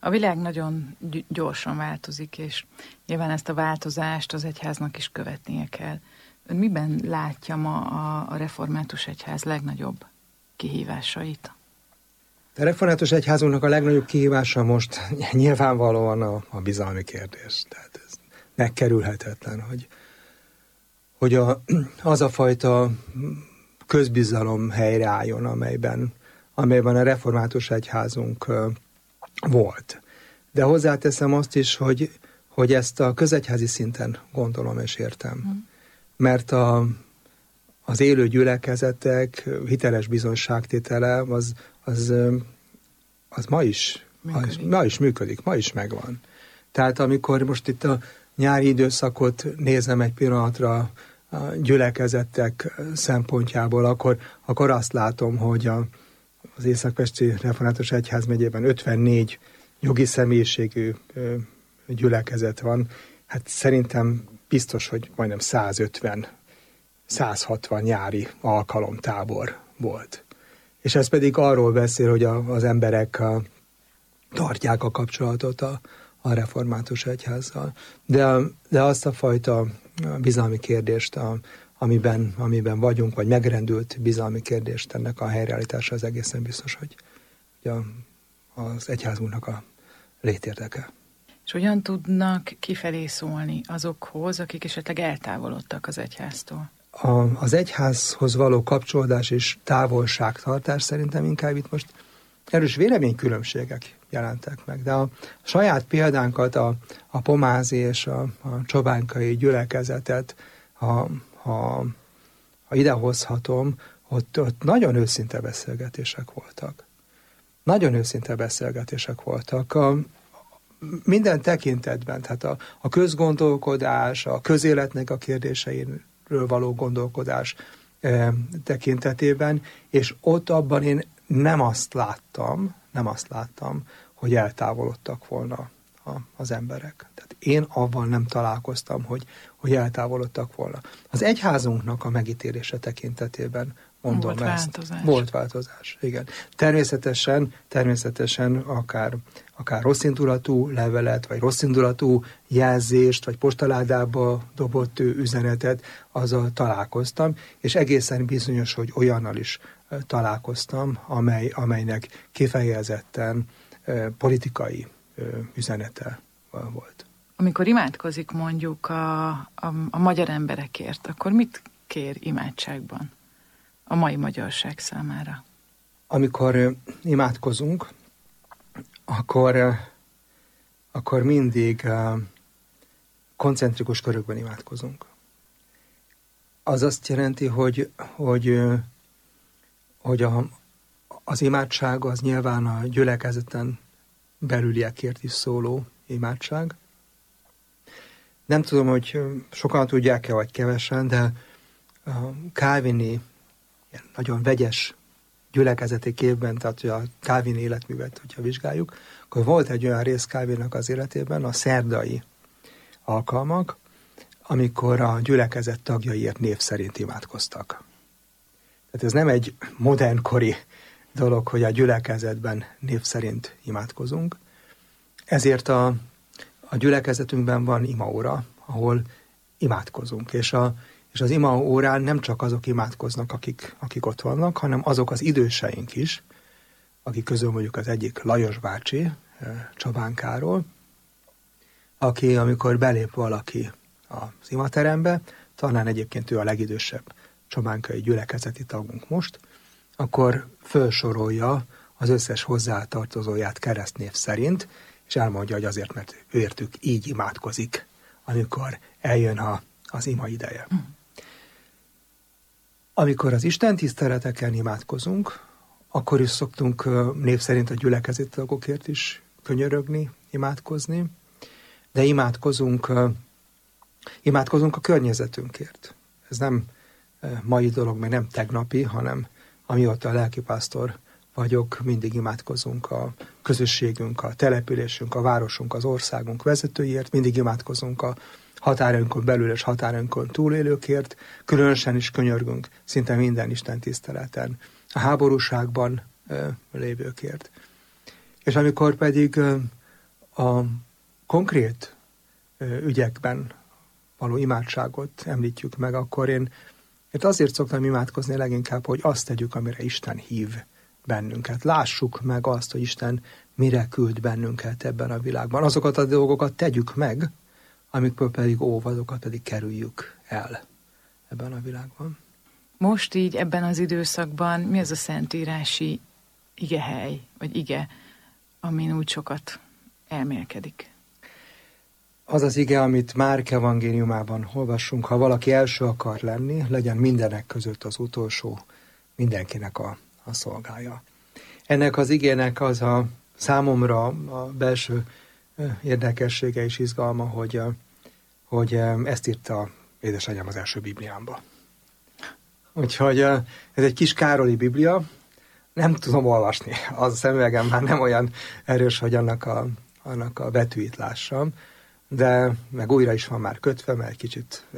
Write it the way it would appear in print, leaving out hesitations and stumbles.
A világ nagyon gyorsan változik, és nyilván ezt a változást az egyháznak is követnie kell. Ön miben látja ma a református egyház legnagyobb kihívásait? A református egyházunknak a legnagyobb kihívása most nyilvánvalóan a bizalmi kérdés. Tehát ez megkerülhetetlen, hogy az a fajta közbizalom helyreálljon, amelyben a református egyházunk volt. De hozzáteszem azt is, hogy ezt a közegyházi szinten gondolom és értem. Mert az élő gyülekezetek hiteles bizonyságtétele az ma is működik, ma is megvan. Tehát amikor most itt a nyári időszakot nézem egy pillanatra a gyülekezetek szempontjából, akkor azt látom, hogy az Észak-Pesti Református Egyházmegyében 54 jogi személyiségű gyülekezet van. Hát szerintem biztos, hogy majdnem 150-160 nyári alkalomtábor volt. És ez pedig arról beszél, hogy az emberek tartják a kapcsolatot a református egyházzal. De azt a fajta bizalmi kérdést, amiben vagyunk, vagy megrendült bizalmi kérdést, ennek a helyreállítása az egészen biztos, hogy az egyházunknak a létérdeke. És hogyan tudnak kifelé szólni azokhoz, akik esetleg eltávolodtak az egyháztól? Az egyházhoz való kapcsolódás és távolságtartás szerintem inkább itt most erős véleménykülönbségek jelentek meg. De a saját példánkat, a pomázi és a csobánkai gyülekezetet, ha idehozhatom, ott nagyon őszinte beszélgetések voltak. Nagyon őszinte beszélgetések voltak. Minden tekintetben, tehát a közgondolkodás, a közéletnek a kérdéseiről való gondolkodás tekintetében, és ott abban én nem azt láttam, hogy eltávolodtak volna az emberek. Tehát én avval nem találkoztam, hogy eltávolodtak volna. Az egyházunknak a megítélése tekintetében mondom volt változás. Igen. Természetesen akár rosszindulatú levelet, vagy rosszindulatú jelzést, vagy postaládába dobott üzenetet, azzal találkoztam, és egészen bizonyos, hogy olyannal is találkoztam, amelynek kifejezetten politikai üzenete volt. Amikor imádkozik mondjuk a magyar emberekért, akkor mit kér imádságban a mai magyarság számára? Amikor imádkozunk, akkor mindig koncentrikus körökben imádkozunk. Az azt jelenti, hogy az imádság az nyilván a gyülekezeten belüliekért is szóló imádság. Nem tudom, hogy sokan tudják-e, vagy kevesen, de a kálvini nagyon vegyes gyülekezeti képben, tehát hogy a Calvin életművet, hogyha vizsgáljuk, akkor volt egy olyan rész Calvinnak az életében, a szerdai alkalmak, amikor a gyülekezet tagjaiért név szerint imádkoztak. Tehát ez nem egy modernkori dolog, hogy a gyülekezetben név szerint imádkozunk. Ezért a gyülekezetünkben van imaóra, ahol imádkozunk, és az ima órán nem csak azok imádkoznak, akik ott vannak, hanem azok az időseink is, akik közül mondjuk az egyik Lajos bácsi, Csabán Károly, aki, amikor belép valaki az imaterembe, talán egyébként ő a legidősebb csobánkai gyülekezeti tagunk most, akkor felsorolja az összes hozzátartozóját keresztnév szerint, és elmondja, hogy azért, mert őértük így imádkozik, amikor eljön az ima ideje. Amikor az Isten tiszteleteken imádkozunk, akkor is szoktunk név szerint a gyülekezeti tagokért is könyörögni, imádkozni, de imádkozunk a környezetünkért. Ez nem mai dolog, meg nem tegnapi, hanem amióta a lelkipásztor vagyok, mindig imádkozunk a közösségünk, a településünk, a városunk, az országunk vezetőiért, mindig imádkozunk a határainkon belül és határainkon túlélőkért, különösen is könyörgünk szinte minden Isten tiszteleten, a háborúságban lévőkért. És amikor pedig A konkrét ügyekben való imádságot említjük meg, akkor én azért szoktam imádkozni leginkább, hogy azt tegyük, amire Isten hív bennünket. Lássuk meg azt, hogy Isten mire küld bennünket ebben a világban. Azokat a dolgokat tegyük meg, amikből pedig azokat pedig kerüljük el ebben a világban. Most így ebben az időszakban mi az a szentírási igehely, vagy ige, amin úgy sokat elmélkedik? Az az ige, amit Márk evangéliumában olvassunk, ha valaki első akar lenni, legyen mindenek között az utolsó, mindenkinek a szolgája. Ennek az igének az a számomra a belső érdekessége és izgalma, hogy ezt írta édesanyám az első Bibliámba. Úgyhogy ez egy kis Károli Biblia, nem tudom olvasni. Az a szemüvegem már nem olyan erős, hogy annak a betűit lássam, de meg újra is van már kötve, mert egy kicsit